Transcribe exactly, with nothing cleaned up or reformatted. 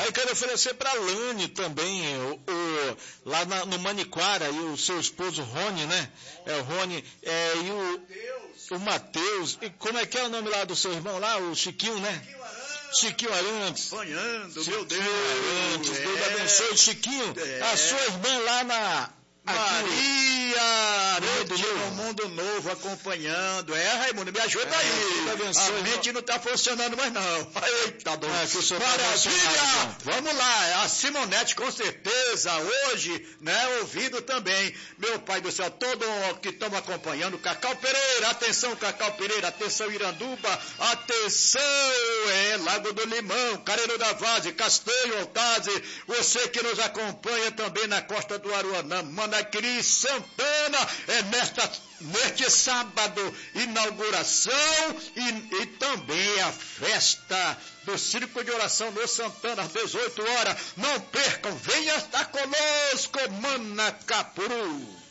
Aí quero oferecer para a Lane também, o, o, lá na, no Maniquara, e o seu esposo Rony, né? É o Rony, é, e o, o Matheus, e como é que é o nome lá do seu irmão lá, o Chiquinho, né? Chiquinho Arantes. Acompanhando, meu Deus. Arantes, é. Deus abençoe, Chiquinho. É. A sua irmã lá na... Maria Arantes, no Mundo Novo, acompanhando. É, Raimundo, me ajuda é, aí. Abençoe, a mente não está funcionando mais não. Eita, dor. É, maravilha! Vamos lá, a Simonete com certeza, hoje, né, ouvindo também. Meu pai do céu, todo que estão acompanhando, Cacau Pereira, atenção Cacau Pereira, atenção Iranduba, atenção, é, Lago do Limão, Careiro da Vaz, Castanho, Altaze, você que nos acompanha também na costa do Aruanã, Manacri, Santana, é nesta, neste sábado, inauguração e, e também a festa do Círculo de Oração no Santana, às dezoito horas. Não percam, venha estar conosco, Manacapuru.